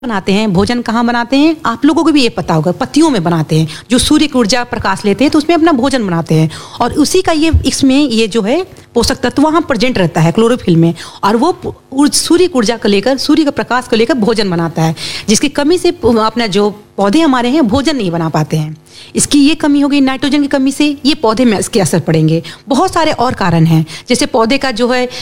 बनाते हैं, भोजन कहाँ बनाते हैं, आप लोगों को भी ये पता होगा, पत्तियों में बनाते हैं। जो सूर्य की ऊर्जा प्रकाश लेते हैं तो उसमें अपना भोजन बनाते हैं, और उसी का ये इसमें ये जो है पोषक तत्व वहाँ प्रेजेंट रहता है क्लोरोफिल में, और वो सूर्य की ऊर्जा को लेकर, सूर्य के प्रकाश को लेकर भोजन बनाता है, जिसकी कमी से अपना जो पौधे हमारे हैं भोजन नहीं बना पाते हैं। इसकी ये कमी होगी, नाइट्रोजन की कमी से ये पौधे में इसके असर पड़ेंगे। बहुत सारे और कारण हैं, जैसे पौधे का जो है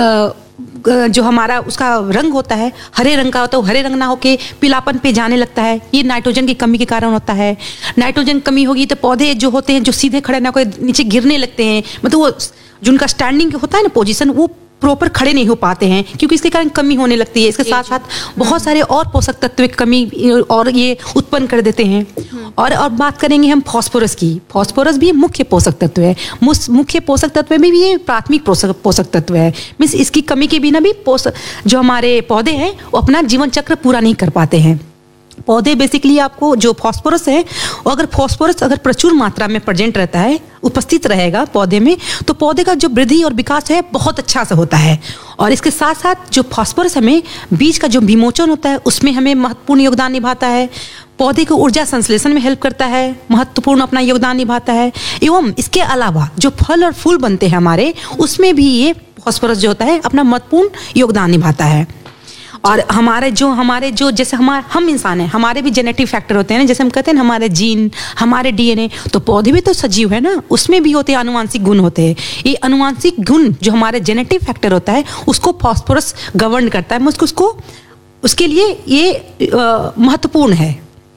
जो हमारा उसका रंग होता है हरे रंग का होता है, हरे रंग ना होके पीलापन पे जाने लगता है, ये नाइट्रोजन की कमी के कारण होता है। नाइट्रोजन कमी होगी तो पौधे जो होते हैं जो सीधे खड़े ना होकर नीचे गिरने लगते हैं, मतलब वो जिनका स्टैंडिंग होता है ना पोजीशन, वो प्रॉपर खड़े नहीं हो पाते हैं, क्योंकि इसके कारण कमी होने लगती है। इसके साथ साथ बहुत सारे और पोषक तत्व की कमी और ये उत्पन्न कर देते हैं। और बात करेंगे हम फास्फोरस की। फास्फोरस भी मुख्य पोषक तत्व है, मुख्य पोषक तत्व में भी ये प्राथमिक पोषक तत्व है। मीन्स इसकी कमी के बिना भी जो हमारे पौधे हैं वो अपना जीवन चक्र पूरा नहीं कर पाते हैं। पौधे बेसिकली आपको जो फास्फोरस है, अगर फास्फोरस अगर प्रचुर मात्रा में प्रेजेंट रहता है, उपस्थित रहेगा पौधे में, तो पौधे का जो वृद्धि और विकास है बहुत अच्छा से होता है। और इसके साथ साथ जो फास्फोरस हमें बीज का जो विमोचन होता है उसमें हमें महत्वपूर्ण योगदान निभाता है। पौधे को ऊर्जा संश्लेषण में हेल्प करता है, महत्वपूर्ण अपना योगदान निभाता है। एवं इसके अलावा जो फल और फूल बनते हैं हमारे, उसमें भी ये फास्फोरस जो होता है अपना महत्वपूर्ण योगदान निभाता है। और हमारे जो जैसे हम इंसान हैं, हमारे भी जेनेटिक फैक्टर होते हैं ना, जैसे हम कहते हैं ना हमारे जीन, हमारे डीएनए, तो पौधे भी तो सजीव है ना, उसमें भी होते हैं आनुवांशिक गुण होते हैं। ये आनुवांशिक गुण जो हमारे जेनेटिक फैक्टर होता है उसको फास्फोरस गवर्न करता है, उसको उसके लिए ये महत्वपूर्ण है।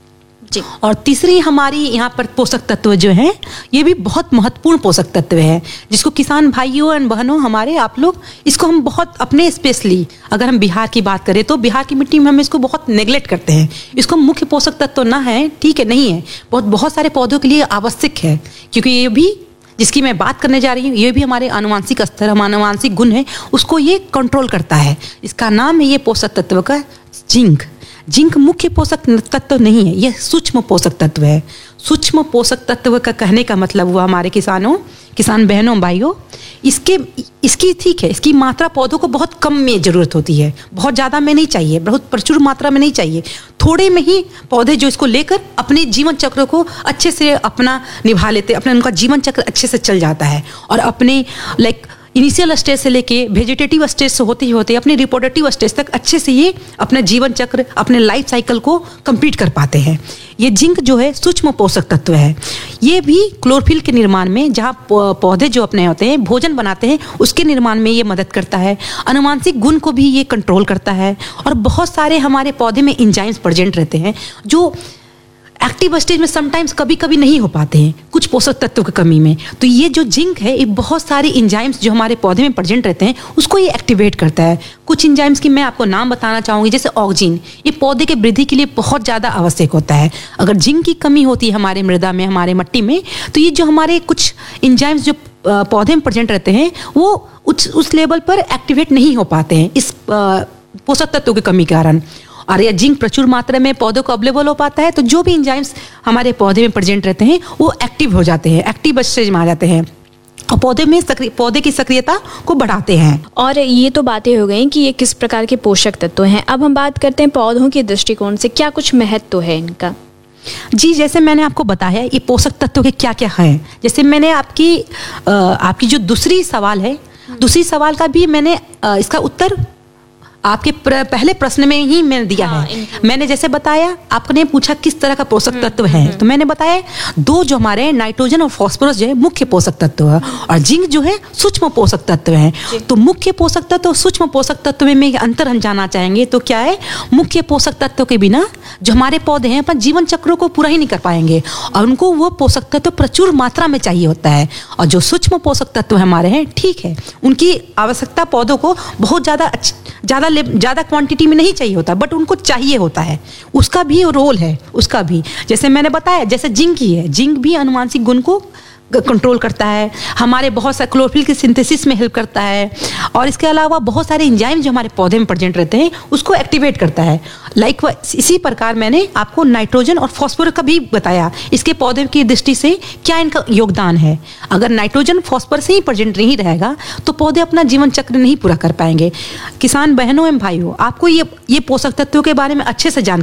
और तीसरी हमारी यहाँ पर पोषक तत्व जो है, ये भी बहुत महत्वपूर्ण पोषक तत्व है, जिसको किसान भाइयों और बहनों हमारे, आप लोग इसको हम बहुत अपने स्पेशली अगर हम बिहार की बात करें तो बिहार की मिट्टी में हम इसको बहुत नेग्लेक्ट करते हैं। इसको मुख्य पोषक तत्व ना है, ठीक है, नहीं है, बहुत सारे पौधों के लिए आवश्यक है, क्योंकि ये भी जिसकी मैं बात करने जा रही हूँ ये भी हमारे आनुवांशिक स्तर, हमारे आनुवांशिक गुण है, उसको ये कंट्रोल करता है। इसका नाम है ये पोषक तत्व का जिंक। जिंक मुख्य पोषक तत्व नहीं है, यह सूक्ष्म पोषक तत्व है। सूक्ष्म पोषक तत्व का कहने का मतलब हुआ हमारे किसान बहनों भाइयों, इसकी ठीक है, इसकी मात्रा पौधों को बहुत कम में जरूरत होती है, बहुत ज़्यादा में नहीं चाहिए, बहुत प्रचुर मात्रा में नहीं चाहिए, थोड़े में ही पौधे जो इसको लेकर अपने जीवन चक्र को अच्छे से अपना निभा लेते, अपना उनका जीवन चक्र अच्छे से चल जाता है, और अपने इनिशियल स्टेज से लेके वेजिटेटिव स्टेज से होते ही होते अपने रिप्रोडक्टिव स्टेज तक अच्छे से ये अपना जीवन चक्र, अपने लाइफ साइकिल को कंप्लीट कर पाते हैं। ये जिंक जो है सूक्ष्म पोषक तत्व है। ये भी क्लोरोफिल के निर्माण में, जहाँ पौधे जो अपने होते हैं भोजन बनाते हैं, उसके निर्माण में ये मदद करता है। आनुवांशिक गुण को भी ये कंट्रोल करता है। और बहुत सारे हमारे पौधे में एंजाइम्स प्रेजेंट रहते हैं जो एक्टिव स्टेज में समटाइम्स कभी कभी नहीं हो पाते हैं कुछ पोषक तत्वों की कमी में। तो ये जो जिंक है, ये बहुत सारे एंजाइम्स जो हमारे पौधे में प्रेजेंट रहते हैं उसको ये एक्टिवेट करता है। कुछ एंजाइम्स की मैं आपको नाम बताना चाहूँगी, जैसे ऑक्जिन, ये पौधे के वृद्धि के लिए बहुत ज़्यादा आवश्यक होता है। अगर जिंक की कमी होती है हमारे मृदा में, हमारे मिट्टी में, तो ये जो हमारे कुछ एंजाइम्स जो पौधे में प्रेजेंट रहते हैं वो उस लेवल पर एक्टिवेट नहीं हो पाते हैं इस पोषक तत्वों की कमी के कारण। और यह जिंक प्रचुर मात्रा में पौधों को अवेलेबल हो पाता है, तो जो भी एंजाइम्स हमारे पौधे में प्रेजेंट रहते हैं वो एक्टिव हो जाते हैं, एक्टिव स्टेज में आ जाते हैं, और पौधे की सक्रियता को बढ़ाते हैं। और ये तो बातें हो गई कि ये किस प्रकार के पोषक तत्व हैं। अब हम बात करते हैं पौधों के दृष्टिकोण से क्या कुछ महत्व है इनका। जी, जैसे मैंने आपको बताया ये पोषक तत्व के क्या क्या हैं। जैसे मैंने आपकी जो दूसरी सवाल है, दूसरी सवाल का भी मैंने इसका उत्तर आपके पहले प्रश्न में ही मैंने दिया है। मैंने जैसे बताया, आपने पूछा किस तरह का पोषक तत्व है, तो मैंने बताया दो जो हमारे नाइट्रोजन और फास्फोरस जो है मुख्य पोषक तत्व है, और जिंक जो है सूक्ष्म पोषक तत्व है। तो मुख्य पोषक तत्व और सूक्ष्म पोषक तत्व में अंतर हम जानना चाहेंगे तो क्या है, मुख्य पोषक तत्व के बिना जो हमारे पौधे हैं अपन जीवन चक्रों को पूरा ही नहीं कर पाएंगे, और उनको वो पोषक तत्व प्रचुर मात्रा में चाहिए होता है। और जो सूक्ष्म पोषक तत्व हमारे हैं, ठीक है, उनकी आवश्यकता पौधों को बहुत ज़्यादा क्वांटिटी में नहीं चाहिए होता, बट उनको चाहिए होता है, उसका भी रोल है, उसका भी। जैसे मैंने बताया, जैसे जिंक ही है, जिंक भी आनुवांशिक गुण को कंट्रोल करता है, हमारे बहुत सारे क्लोरोफिल की सिंथेसिस में हेल्प करता है, और इसके अलावा बहुत सारे एंजाइम जो हमारे पौधे में प्रेजेंट रहते हैं उसको एक्टिवेट करता है। इसी प्रकार मैंने आपको नाइट्रोजन और फॉस्फोरस का भी बताया, इसके पौधे की दृष्टि से क्या इनका योगदान है। अगर नाइट्रोजन फॉस्फोरस ही प्रेजेंट नहीं रहेगा तो पौधे अपना जीवन चक्र नहीं पूरा कर पाएंगे। किसान बहनों एवं भाइयों, आपको ये पोषक तत्वों के बारे में अच्छे से जानकारी